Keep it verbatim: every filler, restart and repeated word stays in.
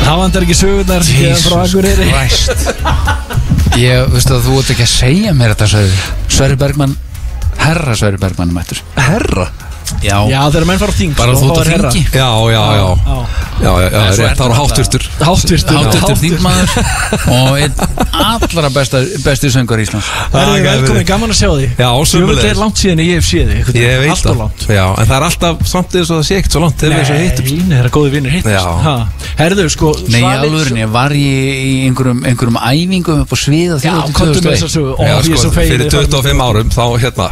Það vandar ekki sögurnar frá Akureyri. Ég, veistu að þú ert ekki að segja mér þetta, Sverrir. Sverrir Bergmann, herra Sverrir Bergmann mættur. Herra? Já, já þegar menn fara á þing bara þú ert á þingi. Já, já, já Já, já, já, rétt, það var háttvirtur Háttvirtur Háttvirtur þingmaður og einn allra besta, besti söngur í Íslands. Það er velkomin, gaman að sjá því. Já, sömuleiðis. Ég er langt síðan ég hef séð þig. Ég veit það. Já, en það er alltaf samt eins og það sé ekkert svo langt þegar við svo hittum. Nei, það er góði vinnir hittast. Herðu, sko Nei, alvörinni, var ég í einhverjum, einhverjum æfingum upp á svið Já, komdu með þess að sögu. Já, sko, fyrir tuttugu og fimm árum þá, hérna